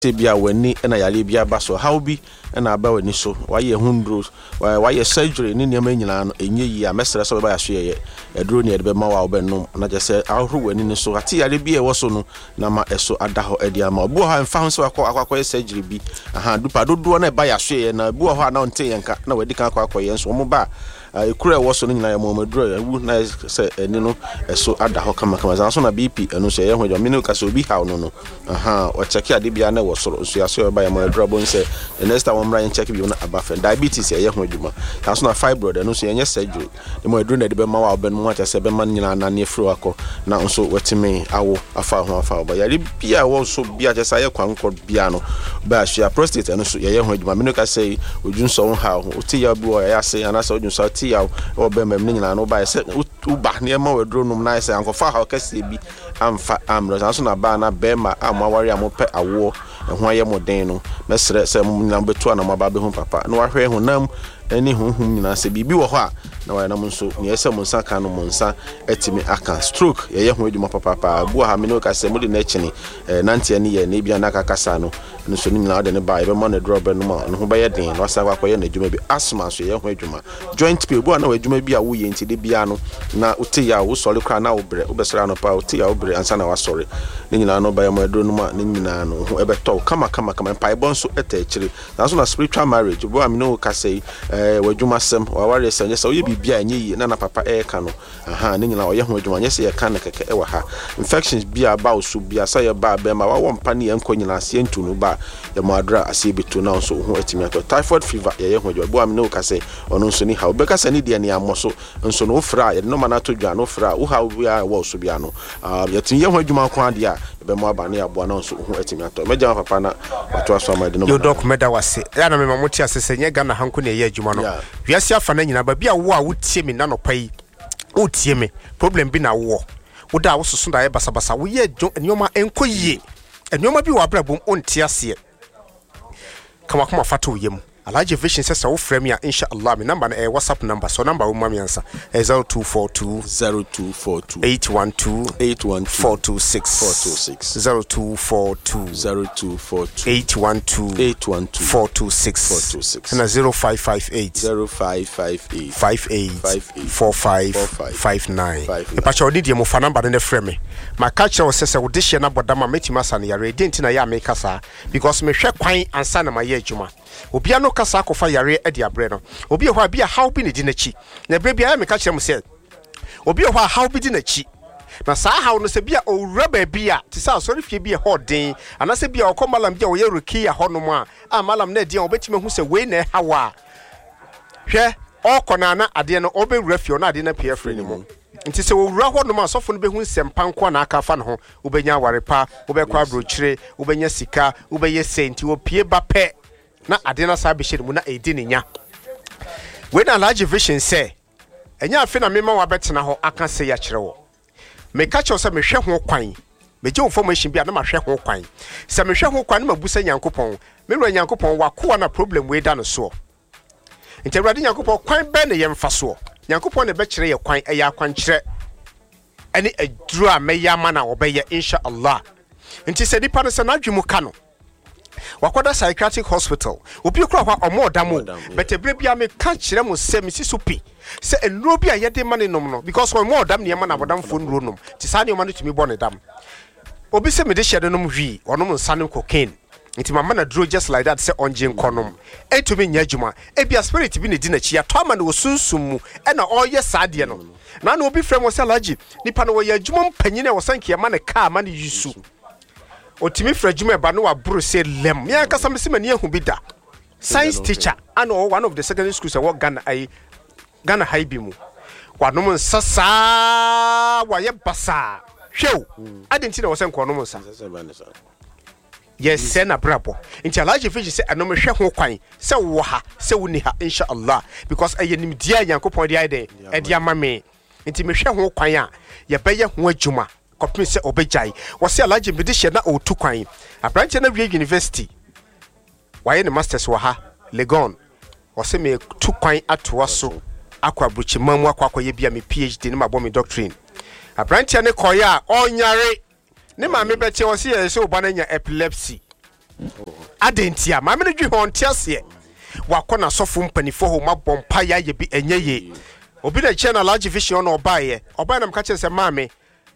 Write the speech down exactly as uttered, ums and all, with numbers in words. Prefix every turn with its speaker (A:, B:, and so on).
A: Tibia weni na yale bia baso how bi na aba weni so waye hundros waye surgery ni niam nyina no enye yi a mesere so be ba so ye eduro ne de be ma wa obenum na je se ahru weni ni so ati yale bia wo so no na ma eso ada ho edi ama obu ha mfa ho so akwa akwa surgery bi aha dupa dodo na ba ya so ye na bu ho na onte yenka na wadi kan akwa akwa ye so mo ba ekura wo so no nyina ye mo maduro ewu na se eni no eso ada ho kama kama so na B P enu so ye ho jo minu ka so bi ha no no aha o check ade bia na wo so so ya so ba ye mo maduro bon se the next time we check bi na abafen diabetes ye ho adwuma ta so na fibroid enu so ye nye surgery ni mo maduro na de be ma wa oben mo cha se be ma nyina na na efro akọ na nso wetime awo afa ho afa ba yare bia wo so bia cha sa ye kwankọ bia no ba hia prostate enu so ye ho adwuma minu ka say odun so ho ha o ti ya bi wo ya say ana sa odun so ti ya o be mem ni nyina no ba se uba ne ma wadro num na say ankofa ha kase bi amfa amro so na ba na be ma amawari amope awo ho aye moden no mesre se nyina betu na ma ba be hu papa na wahwe hu nam ani hu hu nyina se bibi wo ho a na wa na mo nso ne yesa mo nsa ka no mo nsa etimi aka stroke ye ye hu eduma papa papa bu ha me no ka se mo de na chini nante ani ye na bia na ka kasa no nso ni nyina de ne ba e be mo na drop no ma no ho ba ye den no sa kwa kwa ye na eduma bi asma so ye hu eduma joint pain bu na wa eduma bi a wo ye nti de bia no na uti ya wo sori kra na wo bre wo besra no pa uti ya wo bre ansa na wa sori ni nyina no ba ye mo edro no ma ni nyina no ho e be to kama kama kama pa ibon so eta echiri na so na spiritual marriage bu am no ka say eh wadwuma sem wa ware se nyesa wo ye bibia enye yi na na papa e ka no aha ni nyina wo ye ho adwuma nyesa ye ka na keke e wa ha infections bia ba wo so bia sa ye ba be ma wa wo mpa ne ye nko nyina ase ntu no ba ye mo adra ase bitu na so ho atimi ato typhoid fever ye ye ho adwuma bu am no ka say ono nso ni ha wo be ka say ni de ne amoso nso no fra ye no ma na to dwa no fra wo ha bia wo so bia no ah ye tin ye ho adwuma ko ade a be mo aba ne abo na nso ho atimi ato meja papa na wato aso amade no
B: yo doc meda wase ya na me mamuti asese nye Ghana hanko ne ye adwuma no wiase afa na nyina ba bia wo a wotie me na no pai wotie me problem bi na wo wo da wo soso da ye basa basa wo ye nyoma enko yie nyoma bi wo abrabom onti ase kama kama fato yem Alaji Vision says so frame ya inshallah me number eh WhatsApp number so number wo mami ansa zero two four two
A: zero two four two
B: eight one two
A: eight one two
B: four two six
A: four two six
B: zero two four two
A: zero two four two
B: eight one two
A: eight one two
B: four two six
A: four two six
B: and zero five five eight
A: zero five five eight
B: five eight four five five nine e pa cho need mo fa number ne frame me my catch was say we dey share na bodama metima san ya ready ntina ya make kasa because me hwe kwan ansa na ma ye adwuma obia no kasa akofa yare edi abre no obi ho bia how bi ne di nachi na bre bia me ka kire mo se obi ho how bi di nachi na sa how no se bia owura ba bia ti sa sorry fie bia ho den ana se bia okọ malam bia wo ye rukia ho no mo a malam na di an obetime hu se we na hawa hwe okọ na na ade no obewura fie no ade na pie free ni mo nti se owura ho no ma sofo no behu sempa nko na aka fa no ho obenya warepa obekwa brochire obenya sika obeye senti opie ba pe na adena sa be shiri mu na edi nya we na Large Vision say enya afi na mema wa betena ho aka se ya kire wo me ka che se me hwe ho kwan me je information bia na ma hwe ho kwan se me hwe ho kwan na mabusa Nyankopon me ro Nyankopon wa ko na problem we da no so nti awrade Nyankopon kwan be na ye mfa so Nyankopon ne be kire ye kwan e ya kwan kire ani aduru a me ya ma na wo be ye inshallah nti se dipa no se na adwemu ka no wakwada psychiatric hospital obi kura kwa omo damo but ebre bia me ka kire mo se me sisupi se enro bia ye de mane nom no because omo dam ne ma na bodam fo nro nom ti sa ne o ma no tumi bone dam obi se me de hye de nom hwi onom nsanem cocaine nti mama na draw just like that se onje nkonom etumi nya adwuma e bia spirit bi ne di na chi ya to ama na osunsum mu e na oye saade no na na obi frem wo se Alaji nipa no wo ye adwuma mpanyine wo sanke ma ne ka ma ne yusu otimi frajuma ba no aburo se lem me aka sam se mani ahu bi da science teacher and one of the secondary schools that Ghana ai Ghana high bi mu wanom nsasa wa ye basa hwew adenti na wo se nkonom nsa yes se na brabo nti Alaji Vision se anom hwe ho kwan se wo ha se wo ni ha inshallah because ayenim dia Yankopon dia de e dia mame nti me hwe ho kwan a ye beye ho adwuma kopin se obejai wose Alaji bi de hye na otu kwan abranche na wie university waye ne masters wa ha Legon wose me tu kwan atoa so akwa bruchi mamu akwa akoye bia me PhD ne mabo me doctrine abranche ne koya onyare ne ma me beti wose ye se obana nya epilepsy adentia maame no dwi ho ntiase wakɔ na sɔfo mpanifo ho mabɔ mpa ya ye bi enye ye obi na che na large vision no obaye obaye na mka che se maame